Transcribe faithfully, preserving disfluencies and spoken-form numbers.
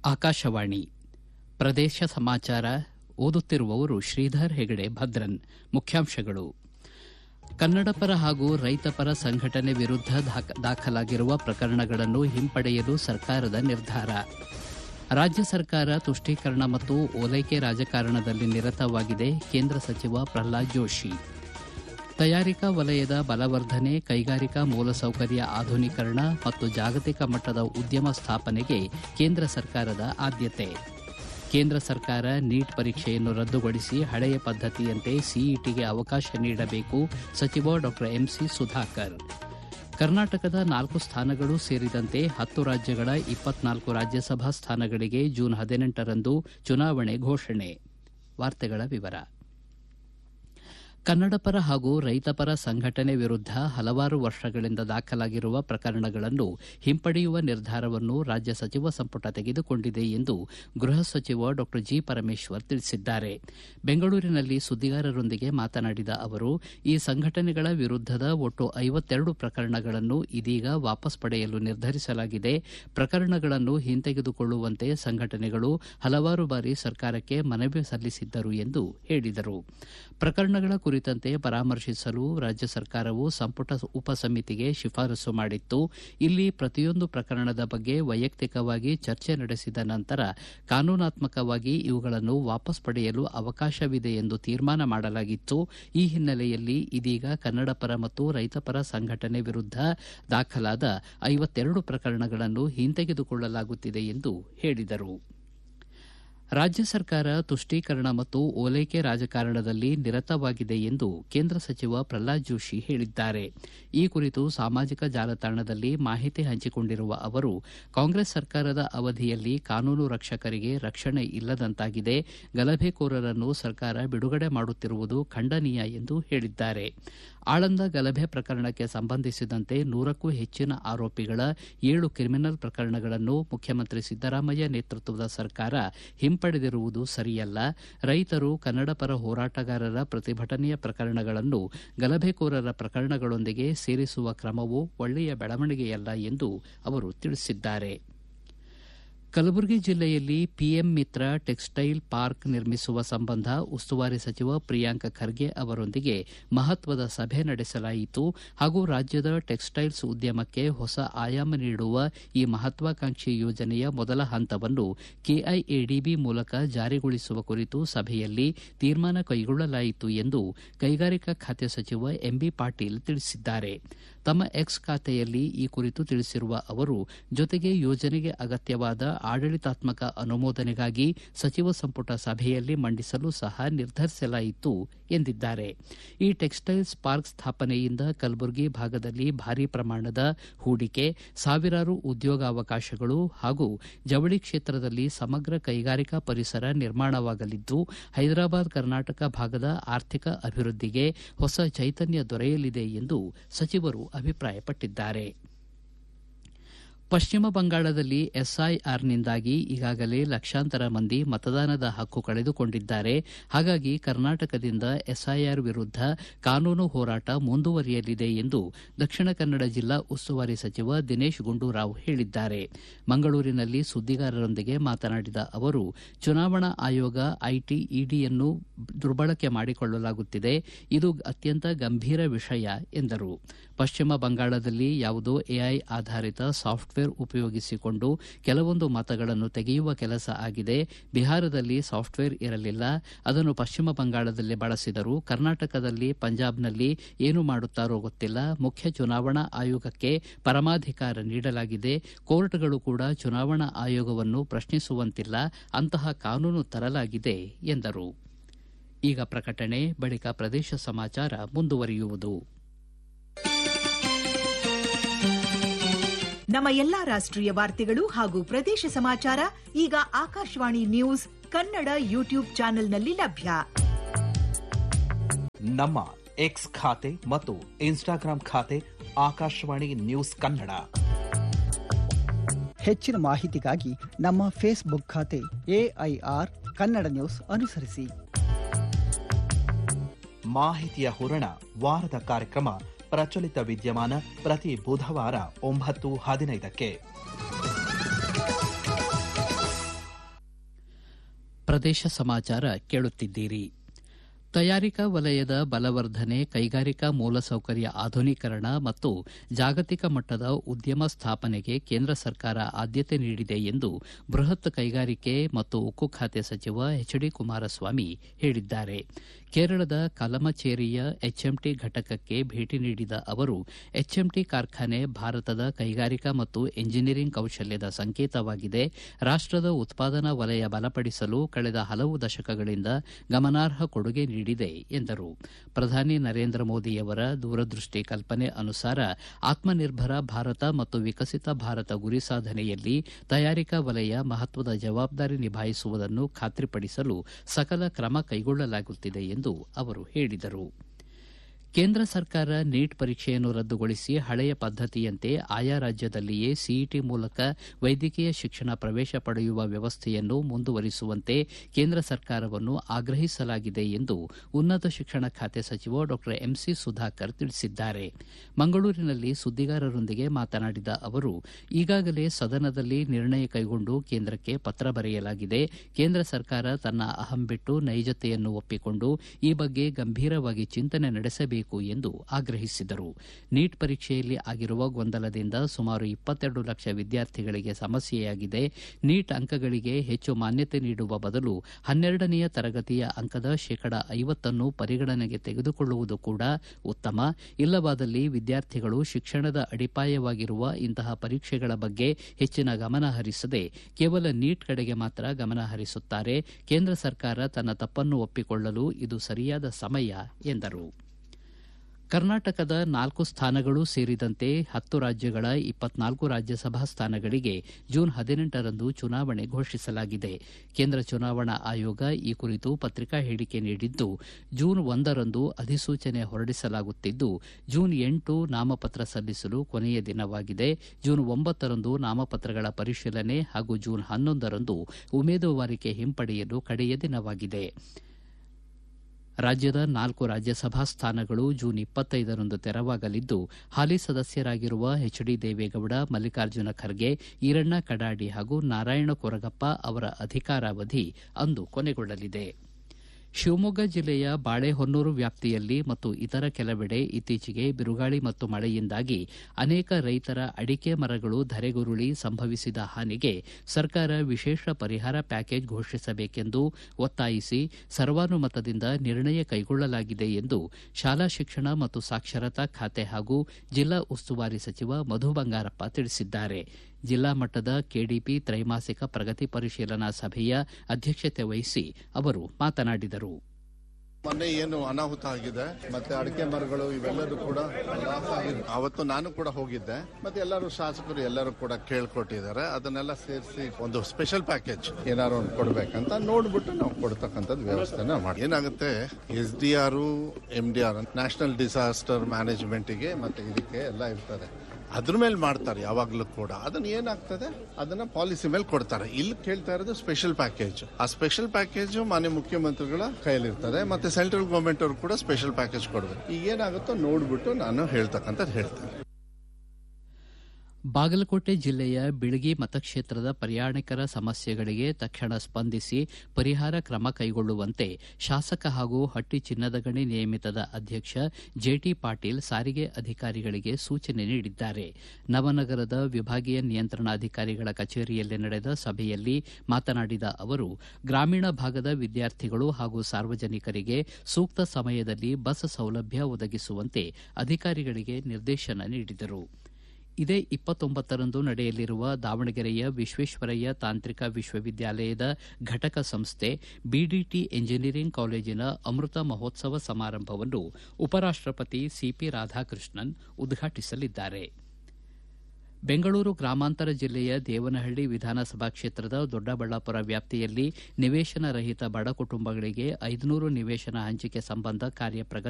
ಆಕಾಶವಾಣಿ ಪ್ರದೇಶ ಸಮಾಚಾರ ಓದುತ್ತಿರುವವರು ಶ್ರೀಧರ್ ಹೆಗಡೆ ಭದ್ರನ್. ಮುಖ್ಯಾಂಶಗಳು: ಕನ್ನಡಪರ ಹಾಗೂ ರೈತಪರ ಸಂಘಟನೆ ವಿರುದ್ಧ ದಾಖಲಾಗಿರುವ ಪ್ರಕರಣಗಳನ್ನು ಹಿಂಪಡೆಯಲು ಸರ್ಕಾರದ ನಿರ್ಧಾರ. ರಾಜ್ಯ ಸರ್ಕಾರ ತುಷ್ಟೀಕರಣ ಮತ್ತು ಓಲೈಕೆ ರಾಜಕಾರಣದಲ್ಲಿ ನಿರತವಾಗಿದೆ. ಕೇಂದ್ರ ಸಚಿವ ಪ್ರಹ್ಲಾದ್ ಜೋಶಿ. ತಯಾರಿಕಾ ವಲಯದ ಬಲವರ್ಧನೆ, ಕೈಗಾರಿಕಾ ಮೂಲಸೌಕರ್ಯ ಆಧುನೀಕರಣ ಮತ್ತು ಜಾಗತಿಕ ಮಟ್ಟದ ಉದ್ಯಮ ಸ್ಥಾಪನೆಗೆ ಕೇಂದ್ರ ಸರ್ಕಾರದ ಆದ್ಯತೆ. ಕೇಂದ್ರ ಸರ್ಕಾರ ನೀಟ್ ಪರೀಕ್ಷೆಯನ್ನು ರದ್ದುಗೊಳಿಸಿ ಹಳೆಯ ಪದ್ದತಿಯಂತೆ ಸಿಇಟಿಗೆ ಅವಕಾಶ ನೀಡಬೇಕು. ಸಚಿವ ಡಾ ಎಂಸಿ ಸುಧಾಕರ್. ಕರ್ನಾಟಕದ ನಾಲ್ಕು ಸ್ಥಾನಗಳು ಸೇರಿದಂತೆ ಹತ್ತು ರಾಜ್ಯಗಳ ಇಪ್ಪತ್ನಾಲ್ಕು ರಾಜ್ಯಸಭಾ ಸ್ಥಾನಗಳಿಗೆ ಜೂನ್ ಹದಿನೆಂಟರಂದು ಚುನಾವಣೆ ಘೋಷಣೆ. ವಾರ್ತೆಗಳ ವಿವರ. ಕನ್ನಡಪರ ಹಾಗೂ ರೈತಪರ ಸಂಘಟನೆ ವಿರುದ್ಧ ಹಲವಾರು ವರ್ಷಗಳಿಂದ ದಾಖಲಾಗಿರುವ ಪ್ರಕರಣಗಳನ್ನು ಹಿಂಪಡೆಯುವ ನಿರ್ಧಾರವನ್ನು ರಾಜ್ಯ ಸಚಿವ ಸಂಪುಟ ತೆಗೆದುಕೊಂಡಿದೆ ಎಂದು ಗೃಹ ಸಚಿವ ಡಾ ಜಿ ಪರಮೇಶ್ವರ್ ತಿಳಿಸಿದ್ದಾರೆ. ಬೆಂಗಳೂರಿನಲ್ಲಿ ಸುದ್ದಿಗಾರರೊಂದಿಗೆ ಮಾತನಾಡಿದ ಅವರು, ಈ ಸಂಘಟನೆಗಳ ವಿರುದ್ಧದ ಒಟ್ಟು ಐವತ್ತೆರಡು ಪ್ರಕರಣಗಳನ್ನು ಇದೀಗ ವಾಪಸ್ ಪಡೆಯಲು ನಿರ್ಧರಿಸಲಾಗಿದೆ. ಪ್ರಕರಣಗಳನ್ನು ಹಿಂತೆಗೆದುಕೊಳ್ಳುವಂತೆ ಸಂಘಟನೆಗಳು ಹಲವಾರು ಬಾರಿ ಸರ್ಕಾರಕ್ಕೆ ಮನವಿ ಸಲ್ಲಿಸಿದ್ದರು ಎಂದು ಹೇಳಿದರು. ಪ್ರಕರಣಗಳ ಕುರಿತಂತೆ ಪರಾಮರ್ಶಿಸಲು ರಾಜ್ಯ ಸರ್ಕಾರವು ಸಂಪುಟ ಉಪಸಮಿತಿಗೆ ಶಿಫಾರಸು ಮಾಡಿತ್ತು. ಇಲ್ಲಿ ಪ್ರತಿಯೊಂದು ಪ್ರಕರಣದ ಬಗ್ಗೆ ವೈಯಕ್ತಿಕವಾಗಿ ಚರ್ಚೆ ನಡೆಸಿದ ನಂತರ ಕಾನೂನಾತ್ಮಕವಾಗಿ ಇವುಗಳನ್ನು ವಾಪಸ್ ಪಡೆಯಲು ಅವಕಾಶವಿದೆ ಎಂದು ತೀರ್ಮಾನ ಮಾಡಲಾಗಿತ್ತು. ಈ ಹಿನ್ನೆಲೆಯಲ್ಲಿ ಇದೀಗ ಕನ್ನಡಪರ ಮತ್ತು ರೈತಪರ ಸಂಘಟನೆ ವಿರುದ್ಧ ದಾಖಲಾದ ಐವತ್ತೆರಡು ಪ್ರಕರಣಗಳನ್ನು ಹಿಂತೆಗೆದುಕೊಳ್ಳಲಾಗುತ್ತಿದೆ ಎಂದು ಹೇಳಿದರು. ರಾಜ್ಯ ಸರ್ಕಾರ ತುಷ್ಟೀಕರಣ ಮತ್ತು ಓಲೈಕೆ ರಾಜಕಾರಣದಲ್ಲಿ ನಿರತವಾಗಿದೆ ಎಂದು ಕೇಂದ್ರ ಸಚಿವ ಪ್ರಹ್ಲಾದ್ ಜೋಶಿ ಹೇಳಿದ್ದಾರೆ. ಈ ಕುರಿತು ಸಾಮಾಜಿಕ ಜಾಲತಾಣದಲ್ಲಿ ಮಾಹಿತಿ ಹಂಚಿಕೊಂಡಿರುವ ಅವರು, ಕಾಂಗ್ರೆಸ್ ಸರ್ಕಾರದ ಅವಧಿಯಲ್ಲಿ ಕಾನೂನು ರಕ್ಷಕರಿಗೆ ರಕ್ಷಣೆ ಇಲ್ಲದಂತಾಗಿದೆ. ಗಲಭೆಕೋರರನ್ನು ಸರ್ಕಾರ ಬಿಡುಗಡೆ ಮಾಡುತ್ತಿರುವುದು ಖಂಡನೀಯ ಎಂದು ಹೇಳಿದ್ದಾರೆ. ಆಳಂದ ಗಲಭೆ ಪ್ರಕರಣಕ್ಕೆ ಸಂಬಂಧಿಸಿದಂತೆ ನೂರಕ್ಕೂ ಹೆಚ್ಚಿನ ಆರೋಪಿಗಳ ಏಳು ಕ್ರಿಮಿನಲ್ ಪ್ರಕರಣಗಳನ್ನು ಮುಖ್ಯಮಂತ್ರಿ ಸಿದ್ದರಾಮಯ್ಯ ನೇತೃತ್ವದ ಸರ್ಕಾರ ಹಿಂಪಡೆದಿರುವುದು ಸರಿಯಲ್ಲ. ರೈತರು, ಕನ್ನಡಪರ ಹೋರಾಟಗಾರರ ಪ್ರತಿಭಟನೆಯ ಪ್ರಕರಣಗಳನ್ನು ಗಲಭೆಕೋರರ ಪ್ರಕರಣಗಳೊಂದಿಗೆ ಸೇರಿಸುವ ಕ್ರಮವು ಒಳ್ಳೆಯ ಬೆಳವಣಿಗೆಯಲ್ಲ ಎಂದು ಅವರು ತಿಳಿಸಿದ್ದಾರೆ. ಕಲಬುರಗಿ ಜಿಲ್ಲೆಯಲ್ಲಿ ಪಿಎಂ ಮಿತ್ರ ಟೆಕ್ಸ್ಟೈಲ್ ಪಾರ್ಕ್ ನಿರ್ಮಿಸುವ ಸಂಬಂಧ ಉಸ್ತುವಾರಿ ಸಚಿವ ಪ್ರಿಯಾಂಕ್ ಖರ್ಗೆ ಅವರೊಂದಿಗೆ ಮಹತ್ವದ ಸಭೆ ನಡೆಸಲಾಯಿತು ಹಾಗೂ ರಾಜ್ಯದ ಟೆಕ್ಸ್ಟೈಲ್ಸ್ ಉದ್ಯಮಕ್ಕೆ ಹೊಸ ಆಯಾಮ ನೀಡುವ ಈ ಮಹತ್ವಾಕಾಂಕ್ಷಿ ಯೋಜನೆಯ ಮೊದಲ ಹಂತವನ್ನು ಕೆಐಎಡಿಬಿ ಮೂಲಕ ಜಾರಿಗೊಳಿಸುವ ಕುರಿತು ಸಭೆಯಲ್ಲಿ ತೀರ್ಮಾನ ಕೈಗೊಳ್ಳಲಾಯಿತು ಎಂದು ಕೈಗಾರಿಕಾ ಖಾತೆ ಸಚಿವ ಎಂಬಿ ಪಾಟೀಲ್ ತಿಳಿಸಿದ್ದಾರೆ. ತಮ್ಮ ಎಕ್ಸ್ ಖಾತೆಯಲ್ಲಿ ಈ ಕುರಿತು ತಿಳಿಸಿರುವ ಅವರು, ಜೊತೆಗೆ ಯೋಜನೆಗೆ ಅಗತ್ಯವಾದ ಆಡಳಿತಾತ್ಮಕ ಅನುಮೋದನೆಗಾಗಿ ಸಚಿವ ಸಂಪುಟ ಸಭೆಯಲ್ಲಿ ಮಂಡಿಸಲು ಸಹ ನಿರ್ಧರಿಸಲಾಯಿತು ಎಂದಿದ್ದಾರೆ. ಈ ಟೆಕ್ಸ್ಟೈಲ್ಸ್ ಪಾರ್ಕ್ ಸ್ಥಾಪನೆಯಿಂದ ಕಲಬುರಗಿ ಭಾಗದಲ್ಲಿ ಭಾರೀ ಪ್ರಮಾಣದ ಹೂಡಿಕೆ, ಸಾವಿರಾರು ಉದ್ಯೋಗಾವಕಾಶಗಳು ಹಾಗೂ ಜವಳಿ ಕ್ಷೇತ್ರದಲ್ಲಿ ಸಮಗ್ರ ಕೈಗಾರಿಕಾ ಪರಿಸರ ನಿರ್ಮಾಣವಾಗಲಿದ್ದು, ಹೈದರಾಬಾದ್ ಕರ್ನಾಟಕ ಭಾಗದ ಆರ್ಥಿಕ ಅಭಿವೃದ್ಧಿಗೆ ಹೊಸ ಚೈತನ್ಯ ದೊರೆಯಲಿದೆ ಎಂದು ಸಚಿವರು ಅಭಿಪ್ರಾಯಪಟ್ಟಿದ್ದಾರೆ. ಪಶ್ಚಿಮ ಬಂಗಾಳದಲ್ಲಿ ಎಸ್ಐಆರ್ನಿಂದಾಗಿ ಈಗಾಗಲೇ ಲಕ್ಷಾಂತರ ಮಂದಿ ಮತದಾನದ ಹಕ್ಕು ಕಳೆದುಕೊಂಡಿದ್ದಾರೆ. ಹಾಗಾಗಿ ಕರ್ನಾಟಕದಿಂದ ಎಸ್ಐಆರ್ ವಿರುದ್ಧ ಕಾನೂನು ಹೋರಾಟ ಮುಂದುವರಿಯಲಿದೆ ಎಂದು ದಕ್ಷಿಣ ಕನ್ನಡ ಜಿಲ್ಲಾ ಉಸ್ತುವಾರಿ ಸಚಿವ ದಿನೇಶ್ ಗುಂಡೂರಾವ್ ಹೇಳಿದ್ದಾರೆ. ಮಂಗಳೂರಿನಲ್ಲಿ ಸುದ್ದಿಗಾರರೊಂದಿಗೆ ಮಾತನಾಡಿದ ಅವರು, ಚುನಾವಣಾ ಆಯೋಗ ಐಟಿ, ಇಡಿಯನ್ನು ದುರ್ಬಳಕೆ ಮಾಡಿಕೊಳ್ಳಲಾಗುತ್ತಿದೆ. ಇದು ಅತ್ಯಂತ ಗಂಭೀರ ವಿಷಯ ಎಂದರು. ಪಶ್ಚಿಮ ಬಂಗಾಳದಲ್ಲಿ ಯಾವುದೋ ಎಐ ಆಧಾರಿತ ಸಾಫ್ಟ್ವೇರ್ ಉಪಯೋಗಿಸಿಕೊಂಡು ಕೆಲವೊಂದು ಮತಗಳನ್ನು ತೆಗೆಯುವ ಕೆಲಸ ಆಗಿದೆ. ಬಿಹಾರದಲ್ಲಿ ಸಾಫ್ಟ್ವೇರ್ ಇರಲಿಲ್ಲ, ಅದನ್ನು ಪಶ್ಚಿಮ ಬಂಗಾಳದಲ್ಲಿ ಬಳಸಿದರು. ಕರ್ನಾಟಕದಲ್ಲಿ, ಪಂಜಾಬ್ನಲ್ಲಿ ಏನು ಮಾಡುತ್ತಾರೋ ಗೊತ್ತಿಲ್ಲ. ಮುಖ್ಯ ಚುನಾವಣಾ ಆಯೋಗಕ್ಕೆ ಪರಮಾಧಿಕಾರ ನೀಡಲಾಗಿದೆ. ಕೋರ್ಟ್ಗಳು ಕೂಡ ಚುನಾವಣಾ ಆಯೋಗವನ್ನು ಪ್ರಶ್ನಿಸುವಂತಿಲ್ಲ. ಅಂತಹ ಕಾನೂನು ತರಲಾಗಿದೆ ಎಂದರು. ಈಗ ಪ್ರಕಟಣೆ, ಬಳಿಕ ಪ್ರದೇಶ ಸಮಾಚಾರ ಮುಂದುವರಿಯುವುದು. ನಮ್ಮ ಎಲ್ಲಾ ರಾಷ್ಟ್ರೀಯ ವಾರ್ತೆಗಳು ಹಾಗೂ ಪ್ರದೇಶ ಸಮಾಚಾರ ಈಗ ಆಕಾಶವಾಣಿ ನ್ಯೂಸ್ ಕನ್ನಡ ಯೂಟ್ಯೂಬ್ ಚಾನೆಲ್ನಲ್ಲಿ ಲಭ್ಯ. ನಮ್ಮ ಎಕ್ಸ್ ಖಾತೆ ಮತ್ತು ಇನ್ಸ್ಟಾಗ್ರಾಂ ಖಾತೆ ಆಕಾಶವಾಣಿ ನ್ಯೂಸ್ ಕನ್ನಡ. ಹೆಚ್ಚಿನ ಮಾಹಿತಿಗಾಗಿ ನಮ್ಮ ಫೇಸ್ಬುಕ್ ಖಾತೆ ಎಐಆರ್ ಕನ್ನಡ ನ್ಯೂಸ್ ಅನುಸರಿಸಿ. ಮಾಹಿತಿಯ ಹೂರಣ, ವಾರದ ಕಾರ್ಯಕ್ರಮ ಪ್ರಚಲಿತ ವಿದ್ಯಮಾನ ಪ್ರತಿ ಬುಧವಾರ ಒಂಬತ್ತು ಹದಿನೈದಕ್ಕೆ. ಪ್ರದೇಶ ಸಮಾಚಾರ ಕೇಳುತ್ತಿದ್ದೀರಿ. ತಯಾರಿಕಾ ವಲಯದ ಬಲವರ್ಧನೆ, ಕೈಗಾರಿಕಾ ಮೂಲಸೌಕರ್ಯ ಆಧುನೀಕರಣ ಮತ್ತು ಜಾಗತಿಕ ಮಟ್ಟದ ಉದ್ಯಮ ಸ್ಥಾಪನೆಗೆ ಕೇಂದ್ರ ಸರ್ಕಾರ ಆದ್ಯತೆ ನೀಡಿದೆ ಎಂದು ಬೃಹತ್ ಕೈಗಾರಿಕೆ ಮತ್ತು ಉಕ್ಕು ಖಾತೆ ಸಚಿವ ಎಚ್ ಡಿ ಕುಮಾರಸ್ವಾಮಿ ಹೇಳಿದ್ದಾರೆ. ಕೇರಳದ ಕಲಮಚೇರಿಯ ಎಚ್ಎಂಟಿ ಘಟಕಕ್ಕೆ ಭೇಟಿ ನೀಡಿದ ಅವರು ಎಚ್ಎಂಟಿ ಕಾರ್ಖಾನೆ ಭಾರತದ ಕೈಗಾರಿಕಾ ಮತ್ತು ಎಂಜಿನಿಯರಿಂಗ್ ಕೌಶಲ್ಯದ ಸಂಕೇತವಾಗಿದೆ. ರಾಷ್ಟದ ಉತ್ಪಾದನಾ ವಲಯ ಬಲಪಡಿಸಲು ಕಳೆದ ಹಲವು ದಶಕಗಳಿಂದ ಗಮನಾರ್ಹ ಕೊಡುಗೆ ನೀಡಿದೆ ಎಂದರು. ಪ್ರಧಾನಿ ನರೇಂದ್ರ ಮೋದಿಯವರ ದೂರದೃಷ್ಟಿ ಕಲ್ಪನೆ ಅನುಸಾರ ಆತ್ಮನಿರ್ಭರ ಭಾರತ ಮತ್ತು ವಿಕಸಿತ ಭಾರತ ಗುರಿ ಸಾಧನೆಯಲ್ಲಿ ತಯಾರಿಕಾ ವಲಯ ಮಹತ್ವದ ಜವಾಬ್ದಾರಿ ನಿಭಾಯಿಸುವುದನ್ನು ಖಾತ್ರಿಪಡಿಸಲು ಸಕಲ ಕ್ರಮ ಕೈಗೊಳ್ಳಲಾಗುತ್ತಿದೆ ಎಂದು ಅವರು ಹೇಳಿದರು. ಕೇಂದ್ರ ಸರ್ಕಾರ ನೀಟ್ ಪರೀಕ್ಷೆಯನ್ನು ರದ್ದುಗೊಳಿಸಿ ಹಳೆಯ ಪದ್ದತಿಯಂತೆ ಆಯಾ ರಾಜ್ಯದಲ್ಲಿಯೇ ಸಿಇಟಿ ಮೂಲಕ ವೈದ್ಯಕೀಯ ಶಿಕ್ಷಣ ಪ್ರವೇಶ ಪಡೆಯುವ ವ್ಯವಸ್ಥೆಯನ್ನು ಮುಂದುವರಿಸುವಂತೆ ಕೇಂದ್ರ ಸರ್ಕಾರವನ್ನು ಆಗ್ರಹಿಸಲಾಗಿದೆ ಎಂದು ಉನ್ನತ ಶಿಕ್ಷಣ ಖಾತೆ ಸಚಿವ ಡಾ ಎಂಸಿ ಸುಧಾಕರ್ ತಿಳಿಸಿದ್ದಾರೆ. ಮಂಗಳೂರಿನಲ್ಲಿ ಸುದ್ದಿಗಾರರೊಂದಿಗೆ ಮಾತನಾಡಿದ ಅವರು, ಈಗಾಗಲೇ ಸದನದಲ್ಲಿ ನಿರ್ಣಯ ಕೈಗೊಂಡು ಕೇಂದ್ರಕ್ಕೆ ಪತ್ರ ಬರೆಯಲಾಗಿದೆ. ಕೇಂದ್ರ ಸರ್ಕಾರ ತನ್ನ ಅಹಂ ಬಿಟ್ಟು ನೈಜತೆಯನ್ನು ಒಪ್ಪಿಕೊಂಡು ಈ ಬಗ್ಗೆ ಗಂಭೀರವಾಗಿ ಚಿಂತನೆ ನಡೆಸಬೇಕು ಎಂದು ಆಗ್ರಹಿಸಿದರು. ನೀಟ್ ಪರೀಕ್ಷೆಯಲ್ಲಿ ಆಗಿರುವ ಗೊಂದಲದಿಂದ ಸುಮಾರು ಇಪ್ಪತ್ತೆರಡು ಲಕ್ಷ ವಿದ್ಯಾರ್ಥಿಗಳಿಗೆ ಸಮಸ್ಯೆಯಾಗಿದೆ. ನೀಟ್ ಅಂಕಗಳಿಗೆ ಹೆಚ್ಚು ಮಾನ್ಯತೆ ನೀಡುವ ಬದಲು ಹನ್ನೆರಡನೆಯ ತರಗತಿಯ ಅಂಕದ ಶೇಕಡಾ ಐವತ್ತನ್ನು ಪರಿಗಣನೆಗೆ ತೆಗೆದುಕೊಳ್ಳುವುದು ಕೂಡ ಉತ್ತಮ. ಇಲ್ಲವಾದಲ್ಲಿ ವಿದ್ಯಾರ್ಥಿಗಳು ಶಿಕ್ಷಣದ ಅಡಿಪಾಯವಾಗಿರುವ ಇಂತಹ ಪರೀಕ್ಷೆಗಳ ಬಗ್ಗೆ ಹೆಚ್ಚಿನ ಗಮನ ಹರಿಸದೆ ಕೇವಲ ನೀಟ್ ಕಡೆಗೆ ಮಾತ್ರ ಗಮನ ಹರಿಸುತ್ತಾರೆ. ಕೇಂದ್ರ ಸರ್ಕಾರ ತನ್ನ ತಪ್ಪನ್ನು ಒಪ್ಪಿಕೊಳ್ಳಲು ಇದು ಸರಿಯಾದ ಸಮಯ ಎಂದರು. ಕರ್ನಾಟಕದ ನಾಲ್ಕು ಸ್ಥಾನಗಳು ಸೇರಿದಂತೆ ಹತ್ತು ರಾಜ್ಯಗಳ ಇಪ್ಪತ್ನಾಲ್ಕು ರಾಜ್ಯಸಭಾ ಸ್ಥಾನಗಳಿಗೆ ಜೂನ್ ಹದಿನೆಂಟರಂದು ಚುನಾವಣೆ ಘೋಷಿಸಲಾಗಿದೆ. ಕೇಂದ್ರ ಚುನಾವಣಾ ಆಯೋಗ ಈ ಕುರಿತು ಪತ್ರಿಕಾ ಹೇಳಿಕೆ ನೀಡಿದ್ದು, ಜೂನ್ ಒಂದರಂದು ಅಧಿಸೂಚನೆ ಹೊರಡಿಸಲಾಗುತ್ತಿದ್ದು, ಜೂನ್ ಎಂಟು ನಾಮಪತ್ರ ಸಲ್ಲಿಸಲು ಕೊನೆಯ ದಿನವಾಗಿದೆ. ಜೂನ್ ಒಂಬತ್ತರಂದು ನಾಮಪತ್ರಗಳ ಪರಿಶೀಲನೆ ಹಾಗೂ ಜೂನ್ ಹನ್ನೊಂದರಂದು ಉಮೇದುವಾರಿಕೆ ಹಿಂಪಡೆಯಲು ಕಡೆಯ ದಿನವಾಗಿದೆ. ರಾಜ್ಯದ ನಾಲ್ಕು ರಾಜ್ಯಸಭಾ ಸ್ಥಾನಗಳು ಜೂನ್ ಇಪ್ಪತ್ತೈದರಂದು ತೆರವಾಗಲಿದ್ದು, ಹಾಲಿ ಸದಸ್ಯರಾಗಿರುವ ಎಚ್ ಡಿ ದೇವೇಗೌಡ, ಮಲ್ಲಿಕಾರ್ಜುನ ಖರ್ಗೆ, ಈರಣ್ಣ ಕಡಾಡಿ ಹಾಗೂ ನಾರಾಯಣ ಕೊರಗಪ್ಪ ಅವರ ಅಧಿಕಾರಾವಧಿ ಅಂದು ಕೊನೆಗೊಳ್ಳಲಿದೆ. ಶಿವಮೊಗ್ಗ ಜಿಲ್ಲೆಯ ಬಾಳೆಹೊನ್ನೂರು ವ್ಯಾಪ್ತಿಯಲ್ಲಿ ಮತ್ತು ಇತರ ಕೆಲವೆಡೆ ಇತ್ತೀಚೆಗೆ ಬಿರುಗಾಳಿ ಮತ್ತು ಮಳೆಯಿಂದಾಗಿ ಅನೇಕ ರೈತರ ಅಡಿಕೆ ಮರಗಳು ಧರೆಗುರುಳಿ ಸಂಭವಿಸಿದ ಹಾನಿಗೆ ಸರ್ಕಾರ ವಿಶೇಷ ಪರಿಹಾರ ಪ್ಯಾಕೇಜ್ ಘೋಷಿಸಬೇಕೆಂದು ಒತ್ತಾಯಿಸಿ ಸರ್ವಾನುಮತದಿಂದ ನಿರ್ಣಯ ಕೈಗೊಳ್ಳಲಾಗಿದೆ ಎಂದು ಶಾಲಾ ಶಿಕ್ಷಣ ಮತ್ತು ಸಾಕ್ಷರತಾ ಖಾತೆ ಹಾಗೂ ಜಿಲ್ಲಾ ಉಸ್ತುವಾರಿ ಸಚಿವ ಮಧು ಬಂಗಾರಪ್ಪ ತಿಳಿಸಿದ್ದಾರೆ. ಜಿಲ್ಲಾ ಮಟ್ಟದ ಕೆಡಿಪಿ ತ್ರೈಮಾಸಿಕ ಪ್ರಗತಿ ಪರಿಶೀಲನಾ ಸಭೆಯ ಅಧ್ಯಕ್ಷತೆ ವಹಿಸಿ ಅವರು ಮಾತನಾಡಿದರು. ಮೊನ್ನೆ ಏನು ಅನಾಹುತ ಆಗಿದೆ ಮತ್ತೆ ಅಡಿಕೆ ಮರಗಳು ಇವೆಲ್ಲರೂ ಕೂಡ ಲಾಸ್ ಆಗಿದೆ. ಅವತ್ತು ನಾನು ಕೂಡ ಹೋಗಿದ್ದೆ. ಮತ್ತೆ ಎಲ್ಲರೂ ಶಾಸಕರು ಎಲ್ಲರೂ ಕೂಡ ಕೇಳ್ಕೊಟ್ಟಿದ್ದಾರೆ. ಅದನ್ನೆಲ್ಲ ಸೇರಿಸಿ ಒಂದು ಸ್ಪೆಷಲ್ ಪ್ಯಾಕೇಜ್ ಏನಾದ್ರು ಒಂದು ಕೊಡ್ಬೇಕಂತ ನೋಡ್ಬಿಟ್ಟು ನಾವು ಕೊಡ್ತಕ್ಕಂಥದ್ದು ವ್ಯವಸ್ಥೆನ ಮಾಡಿ. ಏನಾಗುತ್ತೆ, S D R M D R national disaster ಮ್ಯಾನೇಜ್ಮೆಂಟ್ಗೆ ಮತ್ತೆ ಇದಕ್ಕೆ ಎಲ್ಲ ಇರ್ತದೆ. ಅದ್ರ ಮೇಲೆ ಮಾಡ್ತಾರೆ ಯಾವಾಗಲೂ ಕೂಡ. ಅದನ್ನ ಏನಾಗ್ತದೆ ಅದನ್ನ ಪಾಲಿಸಿ ಮೇಲೆ ಕೊಡ್ತಾರೆ. ಇಲ್ಲಿ ಕೇಳ್ತಾ ಇರೋದು ಸ್ಪೆಷಲ್ ಪ್ಯಾಕೇಜ್. ಆ ಸ್ಪೆಷಲ್ ಪ್ಯಾಕೇಜ್ ಮಾನ್ಯ ಮುಖ್ಯಮಂತ್ರಿಗಳ ಕೈಯಲ್ಲಿರ್ತದೆ. ಮತ್ತೆ ಸೆಂಟ್ರಲ್ ಗವರ್ಮೆಂಟ್ ಅವರು ಕೂಡ ಸ್ಪೆಷಲ್ ಪ್ಯಾಕೇಜ್ ಕೊಡಬೇಕು. ಈಗ ಏನಾಗುತ್ತೋ ನೋಡ್ಬಿಟ್ಟು ನಾನು ಹೇಳ್ತಕ್ಕಂಥದ್ದು ಹೇಳ್ತೇನೆ. ಬಾಗಲಕೋಟೆ ಜಿಲ್ಲೆಯ ಬಿಳಗಿ ಮತಕ್ಷೇತ್ರದ ಪ್ರಯಾಣಿಕರ ಸಮಸ್ಯೆಗಳಿಗೆ ತಕ್ಷಣ ಸ್ಪಂದಿಸಿ ಪರಿಹಾರ ಕ್ರಮ ಕೈಗೊಳ್ಳುವಂತೆ ಶಾಸಕ ಹಾಗೂ ಹಟ್ಟಿ ಚಿನ್ನದ ಗಣಿ ನಿಯಮಿತದ ಅಧ್ಯಕ್ಷ ಜೆಟಿ ಪಾಟೀಲ್ ಸಾರಿಗೆ ಅಧಿಕಾರಿಗಳಿಗೆ ಸೂಚನೆ ನೀಡಿದ್ದಾರೆ. ನವನಗರದ ವಿಭಾಗೀಯ ನಿಯಂತ್ರಣಾಧಿಕಾರಿಗಳ ಕಚೇರಿಯಲ್ಲಿ ನಡೆದ ಸಭೆಯಲ್ಲಿ ಮಾತನಾಡಿದ ಅವರು, ಗ್ರಾಮೀಣ ಭಾಗದ ವಿದ್ಯಾರ್ಥಿಗಳು ಹಾಗೂ ಸಾರ್ವಜನಿಕರಿಗೆ ಸೂಕ್ತ ಸಮಯದಲ್ಲಿ ಬಸ್ ಸೌಲಭ್ಯ ಒದಗಿಸುವಂತೆ ಅಧಿಕಾರಿಗಳಿಗೆ ನಿರ್ದೇಶನ ನೀಡಿದರು. ಇದೇ ಇಪ್ಪತ್ತೊಂಬತ್ತರಂದು ನಡೆಯಲಿರುವ ದಾವಣಗೆರೆಯ ವಿಶ್ವೇಶ್ವರಯ್ಯ ತಾಂತ್ರಿಕ ವಿಶ್ವವಿದ್ಯಾಲಯದ ಘಟಕ ಸಂಸ್ಥೆ ಬಿಡಿಟಿ ಎಂಜಿನಿಯರಿಂಗ್ ಕಾಲೇಜಿನ ಅಮೃತ ಮಹೋತ್ಸವ ಸಮಾರಂಭವನ್ನು ಉಪರಾಷ್ಟಪತಿ ಸಿಪಿ ರಾಧಾಕೃಷ್ಣನ್ ಉದ್ಘಾಟಿಸಲಿದ್ದಾರೆ. ಬೆಂಗಳೂರು ಗ್ರಾಮಾಂತರ ಜಿಲ್ಲೆಯ ದೇವನಹಳ್ಳಿ ವಿಧಾನಸಭಾ ಕ್ಷೇತ್ರದ ದೊಡ್ಡಬಳ್ಳಾಪುರ ವ್ಯಾಪ್ತಿಯಲ್ಲಿ ನಿವೇಶನ ರಹಿತ ಬಡ ಕುಟುಂಬಗಳಿಗೆ ಐದುನೂರು ನಿವೇಶನ ಹಂಚಿಕೆ ಸಂಬಂಧ ಕಾರ್ಯ ಪ್ರಗತಿ